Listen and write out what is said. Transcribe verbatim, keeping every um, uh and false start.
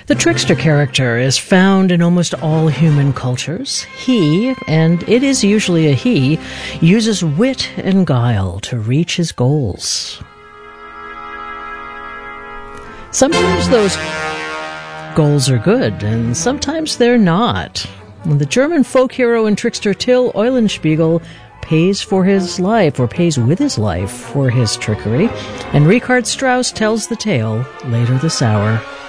The trickster character is found in almost all human cultures. He, and it is usually a he, uses wit and guile to reach his goals. Sometimes those goals are good, and sometimes they're not. The German folk hero and trickster Till Eulenspiegel pays for his life, or pays with his life, for his trickery, and Richard Strauss tells the tale later this hour.